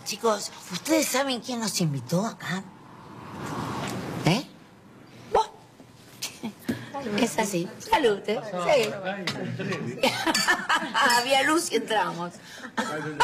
Chicos, ¿ustedes saben quién nos invitó acá? ¿Eh? ¿Vos? Es así. Salud, ¿eh? Sí. Había luz y entramos.